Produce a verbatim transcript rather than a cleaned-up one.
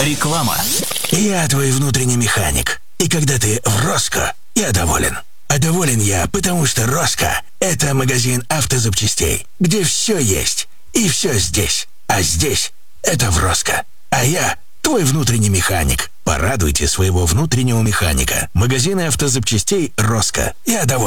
Реклама. Я твой внутренний механик. И когда ты в Роско, я доволен. А доволен я, потому что Роско — это магазин автозапчастей, где все есть. И все здесь. А здесь — это в Роско. А я твой внутренний механик. Порадуйте своего внутреннего механика. Магазины автозапчастей Роско. Я доволен.